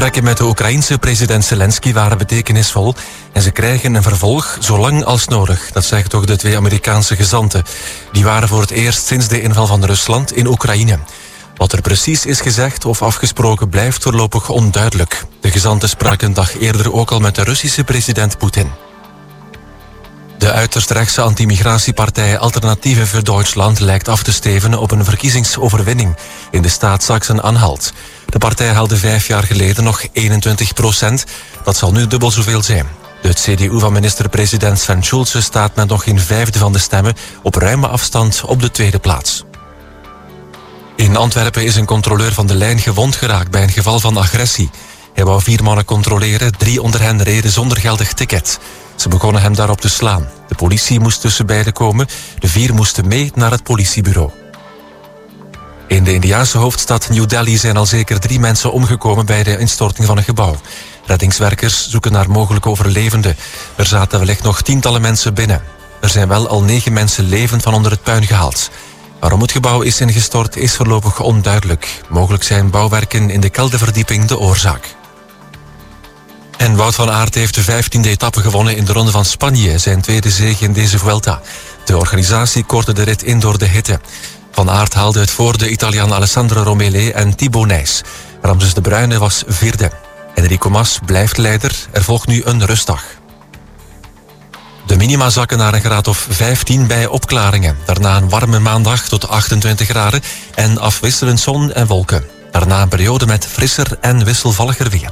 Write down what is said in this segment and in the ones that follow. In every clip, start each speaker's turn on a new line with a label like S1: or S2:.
S1: gesprekken met de Oekraïense president Zelensky waren betekenisvol en ze krijgen een vervolg zo lang als nodig. Dat zeggen toch de 2 Amerikaanse gezanten. Die waren voor het eerst sinds de inval van Rusland in Oekraïne. Wat er precies is gezegd of afgesproken blijft voorlopig onduidelijk. De gezanten spraken een dag eerder ook al met de Russische president Poetin. De uiterst rechtse anti-migratiepartij Alternatieven für Deutschland lijkt af te stevenen op een verkiezingsoverwinning in de staat Sachsen-Anhalt. De partij haalde 5 jaar geleden nog 21%. Dat zal nu dubbel zoveel zijn. De CDU van minister-president Sven Schulze staat met nog geen 1/5 van de stemmen op ruime afstand op de 2e plaats. In Antwerpen is een controleur van de lijn gewond geraakt bij een geval van agressie. Hij wou 4 mannen controleren, 3 onder hen reden zonder geldig ticket. Ze begonnen hem daarop te slaan. De politie moest tussen beiden komen. De 4 moesten mee naar het politiebureau. In de Indiase hoofdstad New Delhi zijn al zeker 3 mensen omgekomen bij de instorting van een gebouw. Reddingswerkers zoeken naar mogelijke overlevenden. Er zaten wellicht nog tientallen mensen binnen. Er zijn wel al 9 mensen levend van onder het puin gehaald. Waarom het gebouw is ingestort is voorlopig onduidelijk. Mogelijk zijn bouwwerken in de kelderverdieping de oorzaak. En Wout van Aert heeft de 15e etappe gewonnen in de Ronde van Spanje, zijn 2e zege in deze Vuelta. De organisatie kortte de rit in door de hitte. Van Aert haalde het voor de Italiaan Alessandro Romele en Thibaut Nys. Ramses de Bruyne was 4e. Enrico Mas blijft leider. Er volgt nu een rustdag. De minima zakken naar een graad of 15 bij opklaringen. Daarna een warme maandag tot 28 graden en afwisselend zon en wolken. Daarna een periode met frisser en wisselvalliger weer.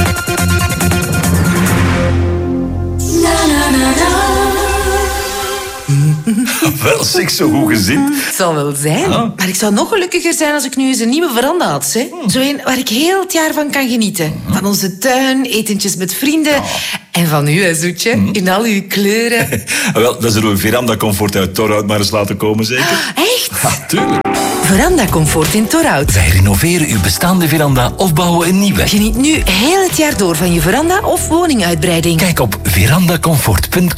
S2: Wel, zeg, zo goed gezien.
S3: Het zal wel zijn, maar ik zou nog gelukkiger zijn als ik nu eens een nieuwe veranda had. Hè? Zo een waar ik heel het jaar van kan genieten. Van onze tuin, etentjes met vrienden. En van u, hè, zoetje, in al uw kleuren.
S2: Wel, dan zullen we Veranda Comfort uit Torhout maar eens laten komen, zeker?
S3: Echt?
S2: Ja, tuurlijk.
S3: Veranda Comfort in Torhout.
S4: Wij renoveren uw bestaande veranda of bouwen een nieuwe.
S3: Geniet nu heel het jaar door van je veranda of woninguitbreiding.
S4: Kijk op verandacomfort.com.